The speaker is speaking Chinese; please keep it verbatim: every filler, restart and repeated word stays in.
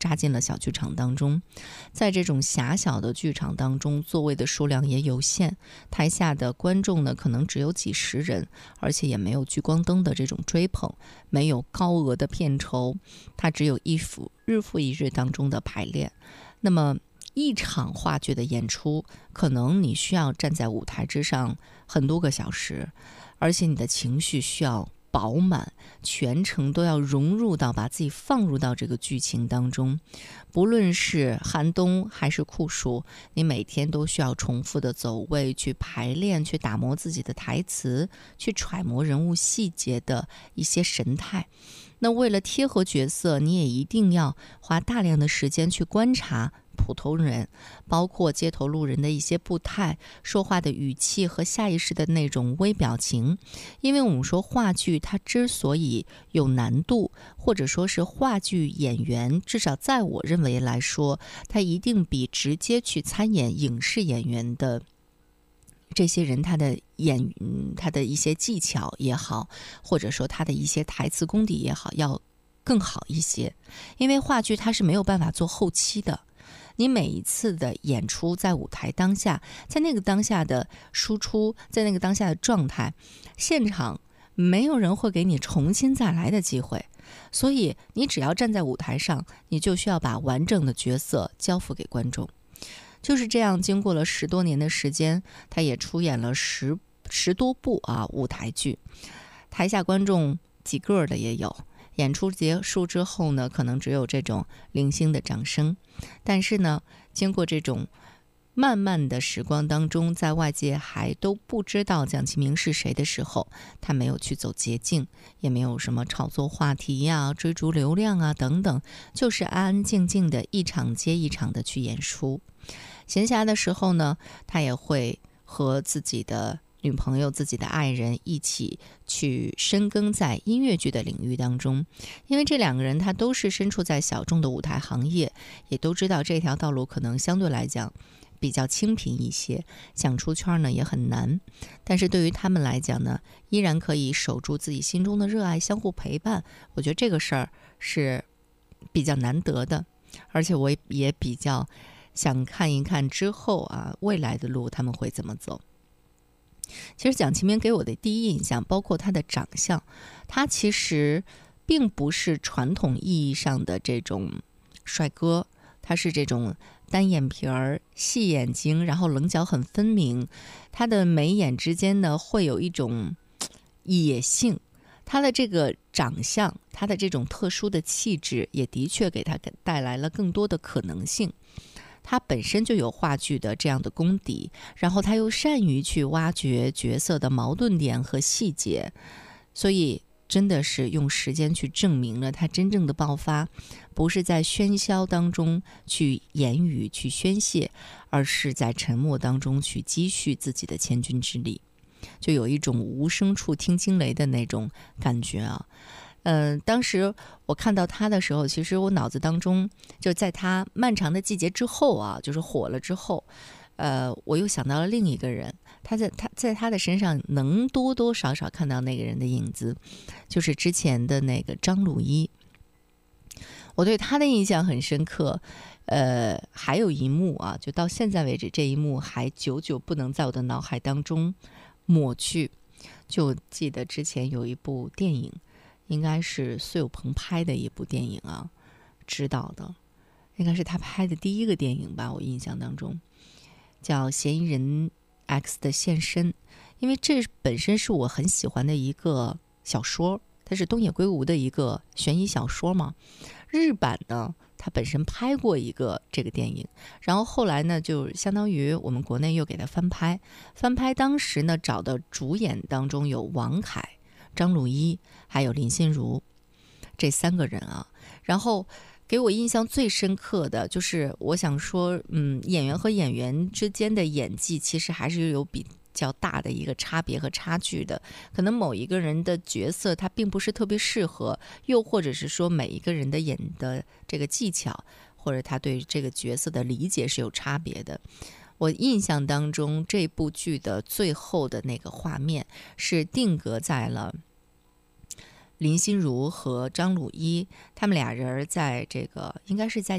扎进了小剧场当中。在这种狭小的剧场当中，座位的数量也有限，台下的观众呢可能只有几十人，而且也没有聚光灯的这种追捧，没有高额的片酬，它只有一复日复一日当中的排练。那么一场话剧的演出，可能你需要站在舞台之上很多个小时，而且你的情绪需要饱满，全程都要融入到，把自己放入到这个剧情当中。不论是寒冬还是酷暑，你每天都需要重复的走位，去排练，去打磨自己的台词，去揣摩人物细节的一些神态。那为了贴合角色，你也一定要花大量的时间去观察普通人，包括街头路人的一些步态、说话的语气和下意识的那种微表情。因为我们说话剧它之所以有难度，或者说是话剧演员，至少在我认为来说，它一定比直接去参演影视演员的这些人，他的演他的一些技巧也好，或者说他的一些台词功底也好，要更好一些。因为话剧它是没有办法做后期的，你每一次的演出在舞台当下，在那个当下的输出，在那个当下的状态，现场没有人会给你重新再来的机会，所以你只要站在舞台上，你就需要把完整的角色交付给观众。就是这样，经过了十多年的时间，他也出演了十十多部啊舞台剧，台下观众几个的也有。演出结束之后呢，可能只有这种零星的掌声，但是呢，经过这种漫漫的时光当中，在外界还都不知道蒋奇明是谁的时候，他没有去走捷径，也没有什么炒作话题呀、追逐流量啊等等，就是安安静静的一场接一场的去演出。闲暇的时候呢，他也会和自己的女朋友、自己的爱人一起去深耕在音乐剧的领域当中。因为这两个人他都是身处在小众的舞台行业，也都知道这条道路可能相对来讲比较清贫一些，想出圈呢也很难。但是对于他们来讲呢，依然可以守住自己心中的热爱，相互陪伴。我觉得这个事儿是比较难得的，而且我也比较想看一看之后啊，未来的路他们会怎么走。其实蒋奇明给我的第一印象，包括他的长相，他其实并不是传统意义上的这种帅哥，他是这种单眼皮儿、细眼睛，然后棱角很分明，他的眉眼之间呢会有一种野性。他的这个长相，他的这种特殊的气质，也的确给他带来了更多的可能性。他本身就有话剧的这样的功底，然后他又善于去挖掘角色的矛盾点和细节，所以真的是用时间去证明了他真正的爆发，不是在喧嚣当中去言语去宣泄，而是在沉默当中去积蓄自己的千钧之力，就有一种无声处听惊雷的那种感觉啊。嗯、呃，当时我看到他的时候，其实我脑子当中就在他漫长的季节之后啊，就是火了之后，呃，我又想到了另一个人，他在他在他的身上能多多少少看到那个人的影子，就是之前的那个张鲁一。我对他的印象很深刻，呃，还有一幕啊，就到现在为止，这一幕还久久不能在我的脑海当中抹去。就记得之前有一部电影，应该是苏有朋拍的一部电影啊，指导的，应该是他拍的第一个电影吧，我印象当中叫《嫌疑人 X 的现身》，因为这本身是我很喜欢的一个小说，它是东野圭吾的一个悬疑小说嘛。日版呢，他本身拍过一个这个电影，然后后来呢，就相当于我们国内又给他翻拍，翻拍当时呢找的主演当中有王凯、张鲁一还有林心如这三个人啊。然后给我印象最深刻的就是，我想说，嗯，演员和演员之间的演技其实还是有比较大的一个差别和差距的，可能某一个人的角色他并不是特别适合，又或者是说每一个人的演的这个技巧或者他对这个角色的理解是有差别的。我印象当中这部剧的最后的那个画面是定格在了林心如和张鲁一他们俩人在这个应该是在